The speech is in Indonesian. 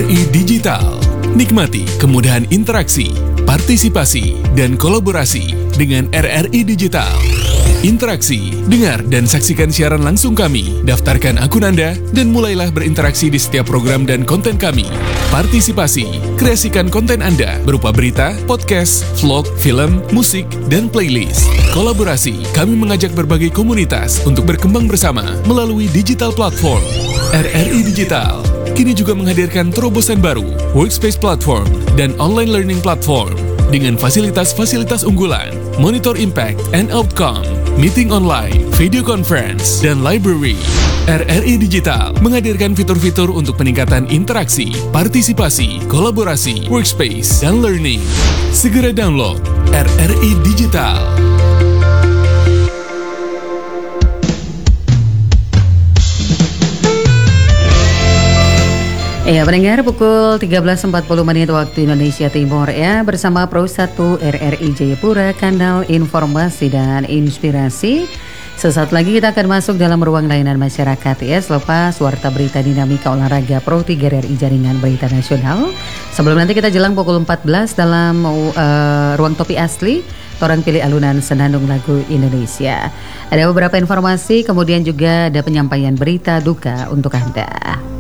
RRI Digital. Nikmati kemudahan interaksi, partisipasi, dan kolaborasi dengan RRI Digital. Interaksi, dengar dan saksikan siaran langsung kami, daftarkan akun Anda, dan mulailah berinteraksi di setiap program dan konten kami. Partisipasi, kreasikan konten Anda berupa berita, podcast, vlog, film, musik, dan playlist. Kolaborasi, kami mengajak berbagai komunitas untuk berkembang bersama melalui digital platform. RRI Digital kini juga menghadirkan terobosan baru, workspace platform, dan online learning platform dengan fasilitas-fasilitas unggulan, monitor impact and outcome, meeting online, video conference, dan library. RRI Digital menghadirkan fitur-fitur untuk peningkatan interaksi, partisipasi, kolaborasi, workspace, dan learning. Segera download RRI Digital. Ya, pendengar, pukul 13.40 menit waktu Indonesia Timur ya, bersama Pro 1 RRI Jayapura, kanal informasi dan inspirasi. Sesaat lagi kita akan masuk dalam ruang layanan masyarakat ya, selepas warta berita dinamika olahraga Pro 3 RRI Jaringan Berita Nasional. Sebelum nanti kita jelang pukul 14 dalam ruang topi asli, orang pilih alunan senandung lagu Indonesia. Ada beberapa informasi, kemudian juga ada penyampaian berita duka untuk Anda.